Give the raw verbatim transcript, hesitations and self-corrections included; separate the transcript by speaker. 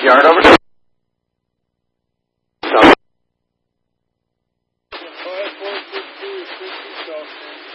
Speaker 1: Yard over. So.
Speaker 2: five four six two, sixty South.